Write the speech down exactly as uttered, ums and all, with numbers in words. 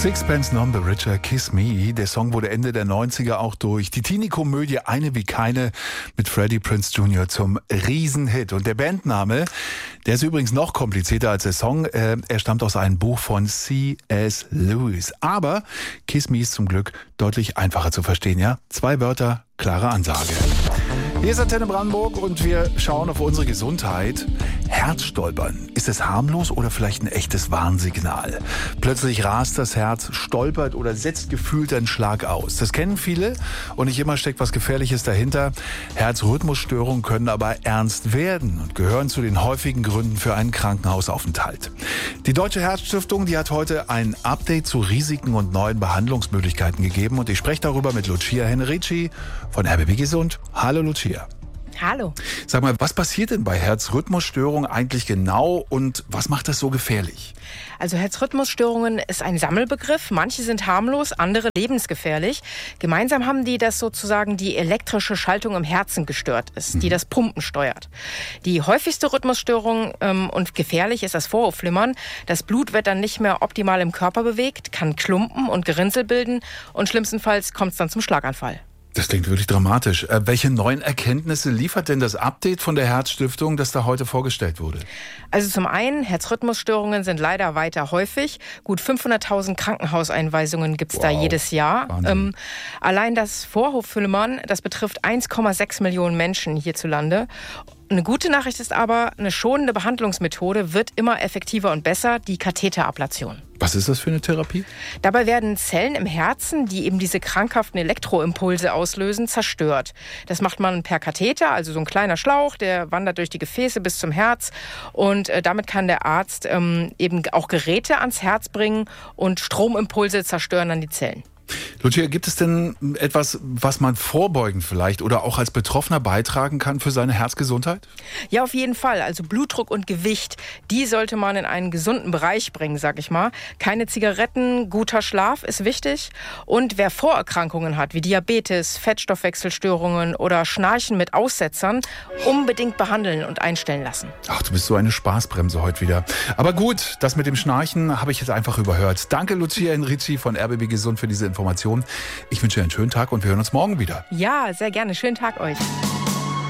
Sixpence None the Richer, Kiss Me. Der Song wurde Ende der neunziger auch durch die Teenie-Komödie Eine wie keine mit Freddie Prinze Junior zum Riesenhit. Und der Bandname, der ist übrigens noch komplizierter als der Song. Äh, er stammt aus einem Buch von C S Lewis. Aber Kiss Me ist zum Glück deutlich einfacher zu verstehen, ja? Zwei Wörter, klare Ansage. Hier ist Antenne Brandenburg und wir schauen auf unsere Gesundheit. Herzstolpern. Ist es harmlos oder vielleicht ein echtes Warnsignal? Plötzlich rast das Herz, stolpert oder setzt gefühlt einen Schlag aus. Das kennen viele und nicht immer steckt was Gefährliches dahinter. Herzrhythmusstörungen können aber ernst werden und gehören zu den häufigen Gründen für einen Krankenhausaufenthalt. Die Deutsche Herzstiftung, die hat heute ein Update zu Risiken und neuen Behandlungsmöglichkeiten gegeben und ich spreche darüber mit Lucia Henrici von R B B Gesund. Hallo Lucia. Hallo. Sag mal, was passiert denn bei Herzrhythmusstörungen eigentlich genau und was macht das so gefährlich? Also Herzrhythmusstörungen ist ein Sammelbegriff. Manche sind harmlos, andere lebensgefährlich. Gemeinsam haben die, dass sozusagen die elektrische Schaltung im Herzen gestört ist, mhm. die das Pumpen steuert. Die häufigste Rhythmusstörung ähm, und gefährlich ist das Vorhofflimmern. Das Blut wird dann nicht mehr optimal im Körper bewegt, kann Klumpen und Gerinnsel bilden und schlimmstenfalls kommt es dann zum Schlaganfall. Das klingt wirklich dramatisch. Äh, welche neuen Erkenntnisse liefert denn das Update von der Herzstiftung, das da heute vorgestellt wurde? Also zum einen, Herzrhythmusstörungen sind leider weiter häufig. Gut fünfhunderttausend Krankenhauseinweisungen gibt es wow. da jedes Jahr. Ähm, allein das Vorhofflimmern, das betrifft eins Komma sechs Millionen Menschen hierzulande. Eine gute Nachricht ist aber, eine schonende Behandlungsmethode wird immer effektiver und besser, die Katheterablation. Was ist das für eine Therapie? Dabei werden Zellen im Herzen, die eben diese krankhaften Elektroimpulse auslösen, zerstört. Das macht man per Katheter, also so ein kleiner Schlauch, der wandert durch die Gefäße bis zum Herz. Und äh, damit kann der Arzt ähm, eben auch Geräte ans Herz bringen und Stromimpulse zerstören dann die Zellen. Lucia, gibt es denn etwas, was man vorbeugend vielleicht oder auch als Betroffener beitragen kann für seine Herzgesundheit? Ja, auf jeden Fall. Also Blutdruck und Gewicht, die sollte man in einen gesunden Bereich bringen, sag ich mal. Keine Zigaretten, guter Schlaf ist wichtig. Und wer Vorerkrankungen hat, wie Diabetes, Fettstoffwechselstörungen oder Schnarchen mit Aussetzern, unbedingt behandeln und einstellen lassen. Ach, du bist so eine Spaßbremse heute wieder. Aber gut, das mit dem Schnarchen habe ich jetzt einfach überhört. Danke, Lucia Henrici von R B B Gesund für diese Information. Ich wünsche dir einen schönen Tag und wir hören uns morgen wieder. Ja, sehr gerne. Schönen Tag euch.